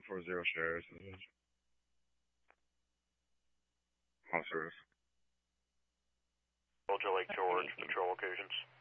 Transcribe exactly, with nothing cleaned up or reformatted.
four zero shares. Officers. Soldier Lake George, patrol occasions.